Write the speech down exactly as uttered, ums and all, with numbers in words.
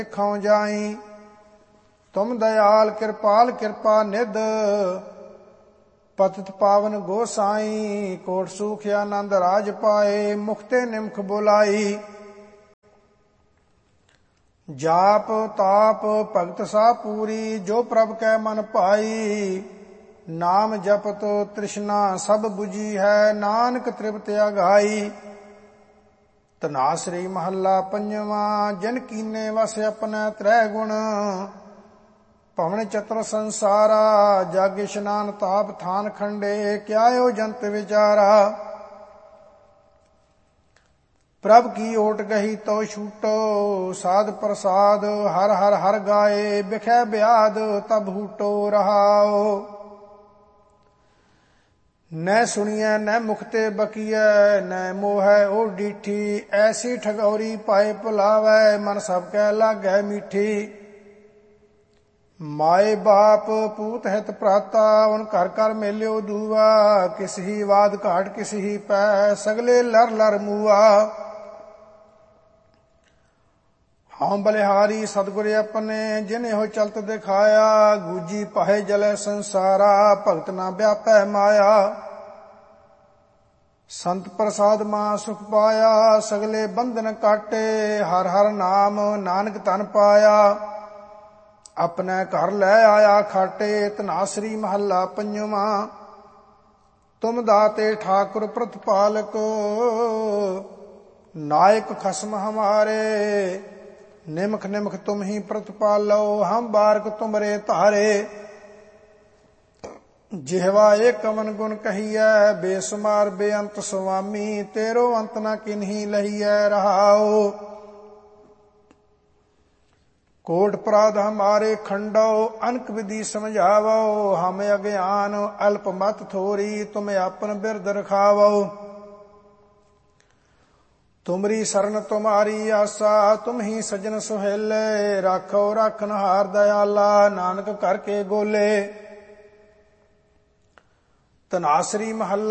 ਦੇਖਾਂ ਜਾਈ। ਤੁਮ ਦਇਆਲ ਕਿਰਪਾਲ ਕਿਰਪਾ ਨਿਧ, ਪਤਿਤ ਪਾਵਨ ਗੋਸਾਈ। ਕੋਟ ਸੂਖ ਆਨੰਦ ਰਾਜ ਪਾਏ, ਮੁਖਤੇ ਨਿਮਖ ਬੁਲਾਈ। ਜਾਪ ਤਾਪ ਭਗਤ ਸਾ ਪੂਰੀ, ਜੋ ਪ੍ਰਭ ਕੈ ਮਨ ਭਾਈ। ਨਾਮ ਜਪਤ ਤ੍ਰਿਸ਼ਨਾ ਸਭ 부ਜੀ ਹੈ, ਨਾਨਕ ਤ੍ਰਿਪਤ ਅਗਾਈ। ਧਨਾਸਰੀ ਮਹੱਲਾ ਪੰਜਵਾਂ। ਜਿਨ ਕੀਨੇ ਵਸ ਆਪਣਾ ਤ੍ਰੈ ਗੁਣ, ਭਵਨ ਚਤੁਰ ਸੰਸਾਰਾ। ਜਗ ਇਸ਼ਨਾਨ ਤਾਪ ਥਾਨ ਖੰਡੇ, ਕਿਆਇਓ ਜੰਤ ਵਿਚਾਰਾ। ਪ੍ਰਭ ਕੀ ਓਟ ਗਹੀ ਤੋ ਛੂਟੋ, ਸਾਧ ਪ੍ਰਸਾਦ ਹਰ ਹਰ ਹਰ ਗਾਏ। ਬਿਖੈ ਬਿਆਦ ਤਬ ਹੂਟੋ ਰਹਾਓ। ਨੈ ਸੁਣੀਐ ਨੈ ਮੁਖ ਤੇ ਬਕੀਐ, ਨੈ ਮੋਹੈ ਉਹ ਡੀਠੀ। ਐਸੀ ਠਗੌਰੀ ਪਾਏ ਭੁਲਾਵੈ, ਮਨ ਸਭ ਕੈ ਲਾਗੈ ਮੀਠੀ। ਮਾਏ ਬਾਪ ਪੂਤ ਹਿਤ ਭਰਾਤਾ, ਉਨ ਘਰ ਘਰ ਮੇਲਿਓ ਦੂਆ। ਕਿਸ ਹੀ ਵਾਦ ਘਾਟ ਕਿਸ ਹੀ ਪੈ, ਸਗਲੇ ਲਰ ਲਰ ਮੂਆ। ਹਉ ਬਲਿਹਾਰੀ ਸਤਿਗੁਰ ਆਪਣੇ, ਜਿਨ ਇਹੋ ਚਲਤ ਦਿਖਾਇਆ। ਗੂਜੀ ਪਾਹੇ ਜਲੇ ਸੰਸਾਰਾ, ਭਗਤ ਨਾ ਵਿਆਪੈ ਮਾਇਆ। ਸੰਤ ਪ੍ਰਸਾਦ ਮਾ ਸੁਖ ਪਾਇਆ, ਸਗਲੇ ਬੰਧਨ ਕਾਟੇ। ਹਰ ਹਰ ਨਾਮ ਨਾਨਕ ਧਨ ਪਾਇਆ, ਆਪਣੇ ਘਰ ਲੈ ਆਇਆ ਖਾਟੇ। ਧਨਾਸਰੀ ਮਹੱਲਾ ਪੰਜਵਾਂ। ਤੁਮ ਦਾਤੇ ਠਾਕੁਰ ਪ੍ਰਤਪਾਲਕ, ਨਾਇਕ ਖਸਮ ਹਮਾਰੇ। ਨਿਮਖ ਨਿਮਖ ਤੁਮ ਹੀ ਪ੍ਰਤਪਾਲੋ, ਹਮ ਬਾਰਕ ਤੁਮਰੇ ਧਾਰੇ। ਜਿਹਵਾ ਏ ਕਵਨ ਗੁਣ ਕਹੀਐ, ਬੇਸੁਮਾਰ ਬੇਅੰਤ ਸੁਆਮੀ। ਤੇਰੋ ਅੰਤ ਨਾ ਕਿਨਹੀ ਲਹੀਐ ਰਹਾਓ। ਕੋਟ ਅਪਰਾਧ ਹਮਾਰੇ ਖੰਡੋ, ਅਨਕ ਵਿਧੀ ਸਮਝਾਵੋ। ਹਮ ਅਗਿਆਨ ਅਲਪ ਮਤ ਥੋਰੀ, ਤੁਮ ਆਪਨ ਬਿਰਦ ਰਖਾਵੋ। ਤੁਮਰੀ ਸਰਨ ਤੁਮਾਰੀ ਆਸਾ, ਤੁਮ ਹੀ ਸਜਨ ਸੁਹੇਲੇ। ਰਾਖੋ ਰਾਖਨ ਹਾਰ ਦਇਆਲਾ, ਨਾਨਕ ਕਰਕੇ ਗੋਲੇ। ਧਨਾਸਰੀ ਮਹੱਲਾ